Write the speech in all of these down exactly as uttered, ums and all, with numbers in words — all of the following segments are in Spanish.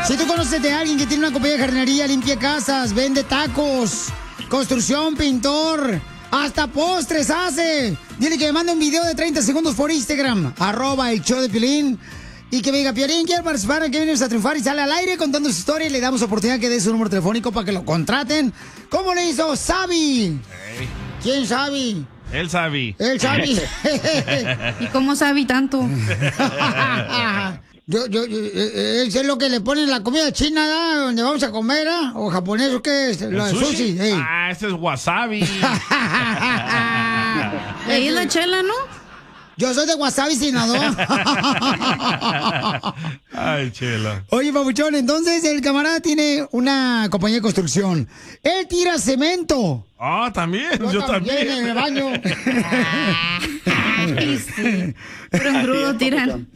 Si tú conoces de alguien que tiene una compañía de jardinería, limpia casas, vende tacos, construcción, pintor, hasta postres hace. Dile que me mande un video de treinta segundos por Instagram, arroba el show de Piolín. Y que me diga, Piolín, quiero participar en que vienes a triunfar y sale al aire contando su historia y le damos oportunidad que dé su número telefónico para que lo contraten. ¿Cómo le hizo Sabi? Hey. ¿Quién Sabi? El Sabi. El Sabi. ¿Y cómo Sabi tanto? Yo, yo, yo, eso es lo que le ponen la comida china, ¿no? Donde vamos a comer, ¿eh? O japonés, ¿o qué es? Lo de sushi. sushi. Hey. Ah, ese es wasabi. Ahí es la chela, ¿no? Yo soy de Wasabi, Sinaloa. Ay, chela. Oye, papuchón, entonces el camarada tiene una compañía de construcción. Él tira cemento. Ah, también, yo, yo también. también. En el baño. Ay, sí. Pero en grudo tiran.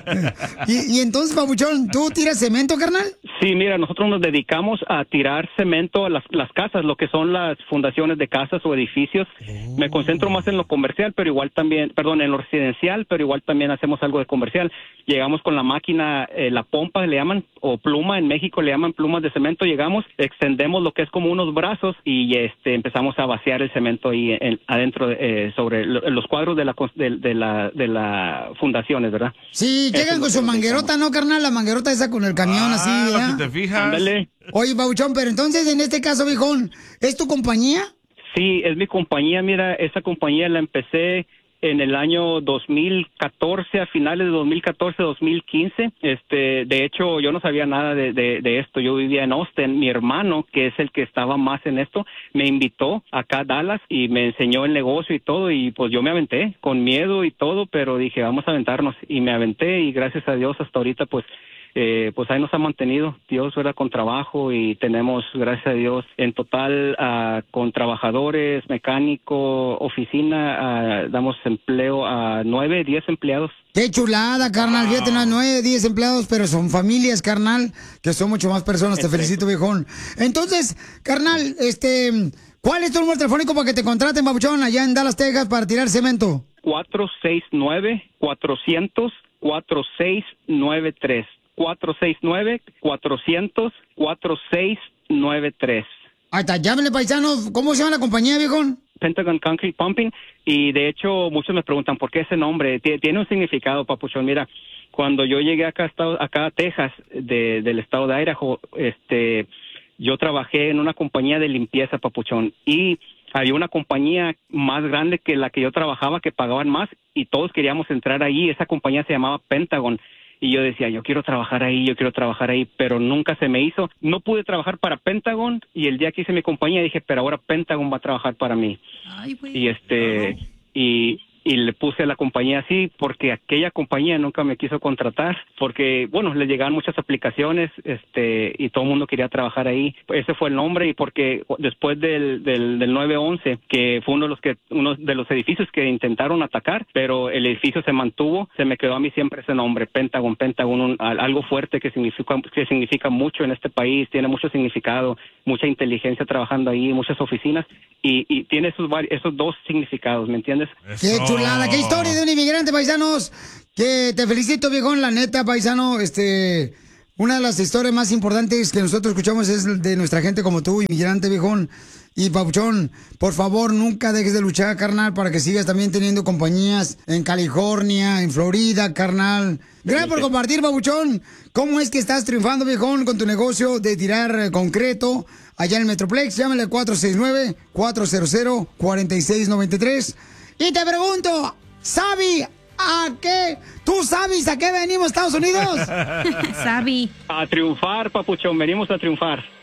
y, y entonces, papuchón, ¿tú tiras cemento, carnal? Sí, mira, nosotros nos dedicamos a tirar cemento a las, las casas, lo que son las fundaciones de casas o edificios. Oh. Me concentro más en lo comercial, pero igual también, perdón, en lo residencial, pero igual también hacemos algo de comercial. Llegamos con la máquina, eh, la pompa le llaman, o pluma, en México le llaman plumas de cemento, llegamos, extendemos lo que es como unos brazos y este empezamos a vaciar el cemento ahí en, adentro, eh, sobre lo, los cuadros de la, de, de la, de la fundaciones, ¿verdad? Sí, llegan con su manguerota, ¿no, carnal? La manguerota esa con el camión, ah, así, ¿verdad? Si te fijas. Ándale. Oye, papuchón, pero entonces en este caso, viejón, ¿es tu compañía? Sí, es mi compañía. Mira, esa compañía la empecé en el año dos mil catorce, a finales de dos mil catorce, dos mil quince. Este, de hecho, yo no sabía nada de, de, de esto. Yo vivía en Austin. Mi hermano, que es el que estaba más en esto, me invitó acá a Dallas y me enseñó el negocio y todo. Y pues yo me aventé con miedo y todo, pero dije, vamos a aventarnos. Y me aventé y gracias a Dios hasta ahorita, pues, Eh, pues ahí nos ha mantenido Dios, ¿verdad? Con trabajo y tenemos, gracias a Dios, en total uh, con trabajadores, mecánico, oficina, uh, damos empleo a nueve, diez empleados. Qué chulada, carnal. Wow. Fíjate, nueve, diez empleados, pero son familias, carnal, que son mucho más personas. Te felicito, viejón. Entonces, carnal, este, ¿cuál es tu número telefónico para que te contraten, babuchón, allá en Dallas, Texas, para tirar cemento? cuatro seis nueve, cuatrocientos, cuatro seis nueve tres. cuatro seis nueve, cuatrocientos, cuatro seis nueve tres. Ahí está, llámenle, paisanos. ¿Cómo se llama la compañía, viejón? Pentagon Concrete Pumping. Y de hecho, muchos me preguntan, ¿por qué ese nombre? Tiene un significado, papuchón. Mira, cuando yo llegué acá, acá a Texas, de, del estado de Idaho, este, yo trabajé en una compañía de limpieza, papuchón. Y había una compañía más grande que la que yo trabajaba, que pagaban más, y todos queríamos entrar ahí. Esa compañía se llamaba Pentagon. Y yo decía, yo quiero trabajar ahí, yo quiero trabajar ahí, pero nunca se me hizo. No pude trabajar para Pentagon y el día que hice mi compañía dije, pero ahora Pentagon va a trabajar para mí. Ay, y este, oh. y, y le puse a la compañía así porque aquella compañía nunca me quiso contratar porque, bueno, le llegaban muchas aplicaciones este y todo el mundo quería trabajar ahí. Ese fue el nombre y porque después del, del, del nueve once, que fue uno de los que uno de los edificios que intentaron atacar, pero el edificio se mantuvo, se me quedó a mí siempre ese nombre, Pentagon, Pentagon, un, algo fuerte que significa, que significa mucho en este país, tiene mucho significado, mucha inteligencia trabajando ahí, muchas oficinas y, y tiene esos, esos dos significados, ¿me entiendes? Qué chulada, qué historia de un inmigrante, paisanos. Que te felicito, viejón, la neta, paisano. Este, una de las historias más importantes que nosotros escuchamos es de nuestra gente como tú, inmigrante, viejón. Y, papuchón, por favor, nunca dejes de luchar, carnal, para que sigas también teniendo compañías en California, en Florida, carnal. Gracias por compartir, papuchón. ¿Cómo es que estás triunfando, viejón, con tu negocio de tirar concreto allá en el Metroplex? Llámale al cuatro seis nueve, cuatro cero cero, cuatro seis nueve tres. Y te pregunto, ¿Sabi a qué? ¿Tú sabes a qué venimos, Estados Unidos? Sabi. A triunfar, papuchón, venimos a triunfar.